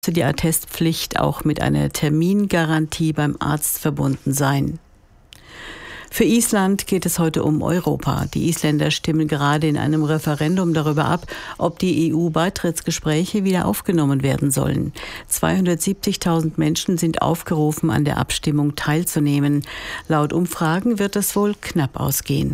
die Attestpflicht auch mit einer Termingarantie beim Arzt verbunden sein. Für Island geht es heute um Europa. Die Isländer stimmen gerade in einem Referendum darüber ab, ob die EU-Beitrittsgespräche wieder aufgenommen werden sollen. 270.000 Menschen sind aufgerufen, an der Abstimmung teilzunehmen. Laut Umfragen wird es wohl knapp ausgehen.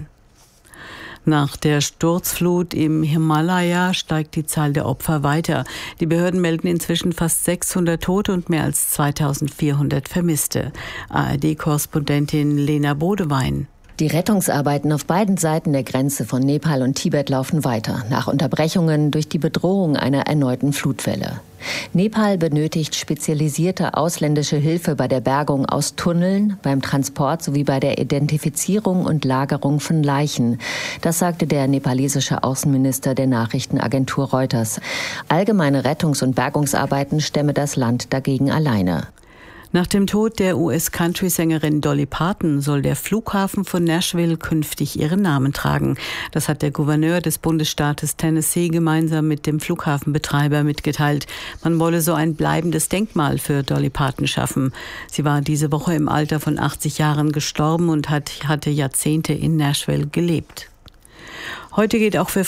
Nach der Sturzflut im Himalaya steigt die Zahl der Opfer weiter. Die Behörden melden inzwischen fast 600 Tote und mehr als 2400 Vermisste. ARD-Korrespondentin Lena Bodewein. Die Rettungsarbeiten auf beiden Seiten der Grenze von Nepal und Tibet laufen weiter, nach Unterbrechungen durch die Bedrohung einer erneuten Flutwelle. Nepal benötigt spezialisierte ausländische Hilfe bei der Bergung aus Tunneln, beim Transport sowie bei der Identifizierung und Lagerung von Leichen. Das sagte der nepalesische Außenminister der Nachrichtenagentur Reuters. Allgemeine Rettungs- und Bergungsarbeiten stemme das Land dagegen alleine. Nach dem Tod der US-Country-Sängerin Dolly Parton soll der Flughafen von Nashville künftig ihren Namen tragen. Das hat der Gouverneur des Bundesstaates Tennessee gemeinsam mit dem Flughafenbetreiber mitgeteilt. Man wolle so ein bleibendes Denkmal für Dolly Parton schaffen. Sie war diese Woche im Alter von 80 Jahren gestorben und hatte Jahrzehnte in Nashville gelebt. Heute geht auch für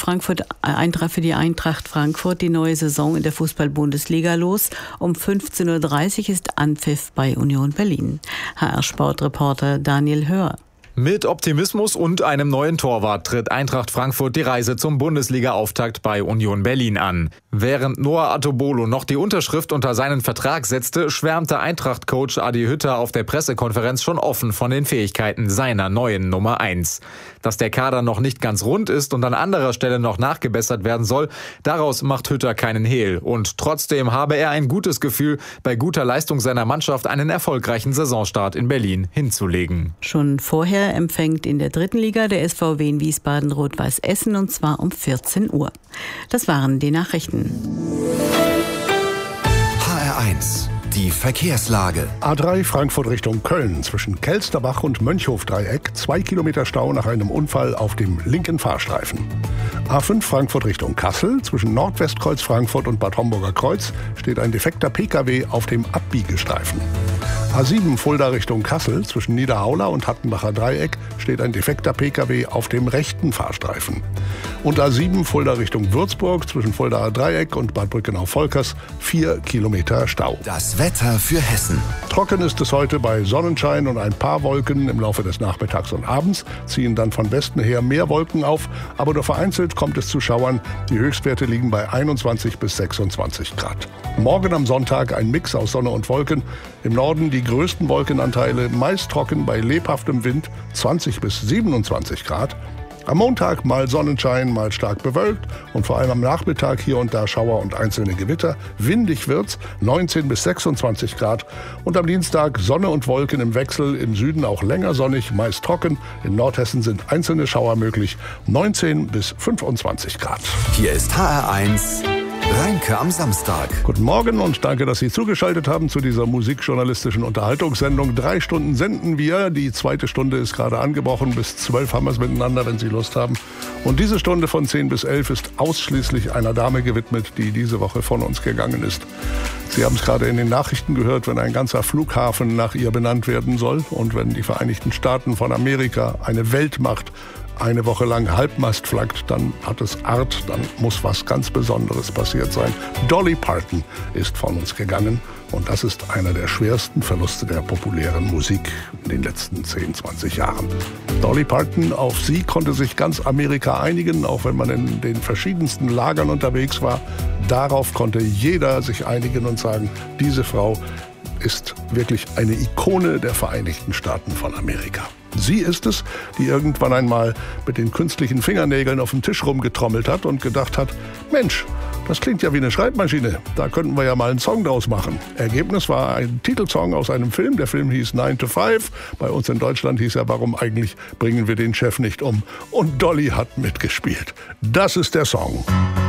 die Eintracht Frankfurt die neue Saison in der Fußball-Bundesliga los. Um 15.30 Uhr ist Anpfiff bei Union Berlin. HR-Sportreporter Daniel Hör. Mit Optimismus und einem neuen Torwart tritt Eintracht Frankfurt die Reise zum Bundesliga-Auftakt bei Union Berlin an. Während Noah Atobolo noch die Unterschrift unter seinen Vertrag setzte, schwärmte Eintracht-Coach Adi Hütter auf der Pressekonferenz schon offen von den Fähigkeiten seiner neuen Nummer 1. Dass der Kader noch nicht ganz rund ist und an anderer Stelle noch nachgebessert werden soll, daraus macht Hütter keinen Hehl. Und trotzdem habe er ein gutes Gefühl, bei guter Leistung seiner Mannschaft einen erfolgreichen Saisonstart in Berlin hinzulegen. Schon vorher empfängt in der dritten Liga der SVW in Wiesbaden Rot-Weiß Essen, und zwar um 14 Uhr. Das waren die Nachrichten. HR1, die Verkehrslage. A3 Frankfurt Richtung Köln zwischen Kelsterbach und Mönchhof-Dreieck. 2 Kilometer Stau nach einem Unfall auf dem linken Fahrstreifen. A5 Frankfurt Richtung Kassel zwischen Nordwestkreuz Frankfurt und Bad Homburger Kreuz steht ein defekter Pkw auf dem Abbiegestreifen. A7 Fulda Richtung Kassel zwischen Niederhaula und Hattenbacher Dreieck steht ein defekter Pkw auf dem rechten Fahrstreifen. Und A7 Fulda Richtung Würzburg zwischen Fuldaer Dreieck und Bad Brückenau-Volkers 4 Kilometer Stau. Das Wetter für Hessen. Trocken ist es heute bei Sonnenschein und ein paar Wolken. Im Laufe des Nachmittags und Abends ziehen dann von Westen her mehr Wolken auf, aber nur vereinzelt kommt es zu Schauern. Die Höchstwerte liegen bei 21 bis 26 Grad. Morgen am Sonntag ein Mix aus Sonne und Wolken. Im Norden die größten Wolkenanteile, meist trocken bei lebhaftem Wind 20 bis 27 Grad. Am Montag mal Sonnenschein, mal stark bewölkt und vor allem am Nachmittag hier und da Schauer und einzelne Gewitter. Windig wird's, 19 bis 26 Grad. Und am Dienstag Sonne und Wolken im Wechsel, im Süden auch länger sonnig, meist trocken. In Nordhessen sind einzelne Schauer möglich, 19 bis 25 Grad. Hier ist HR1 Rheinke am Samstag. Guten Morgen und danke, dass Sie zugeschaltet haben zu dieser musikjournalistischen Unterhaltungssendung. 3 Stunden senden wir. Die zweite Stunde ist gerade angebrochen. Bis 12 haben wir es miteinander, wenn Sie Lust haben. Und diese Stunde von 10 bis 11 ist ausschließlich einer Dame gewidmet, die diese Woche von uns gegangen ist. Sie haben es gerade in den Nachrichten gehört, wenn ein ganzer Flughafen nach ihr benannt werden soll und wenn die Vereinigten Staaten von Amerika, eine Weltmacht, eine Woche lang Halbmast flaggt, dann hat es Art, dann muss was ganz Besonderes passiert sein. Dolly Parton ist von uns gegangen und das ist einer der schwersten Verluste der populären Musik in den letzten 10, 20 Jahren. Dolly Parton, auf sie konnte sich ganz Amerika einigen, auch wenn man in den verschiedensten Lagern unterwegs war. Darauf konnte jeder sich einigen und sagen, diese Frau ist wirklich eine Ikone der Vereinigten Staaten von Amerika. Sie ist es, die irgendwann einmal mit den künstlichen Fingernägeln auf dem Tisch rumgetrommelt hat und gedacht hat, Mensch, das klingt ja wie eine Schreibmaschine, da könnten wir ja mal einen Song draus machen. Ergebnis war ein Titelsong aus einem Film, der Film hieß 9 to 5, bei uns in Deutschland hieß er Warum eigentlich bringen wir den Chef nicht um? Und Dolly hat mitgespielt. Das ist der Song.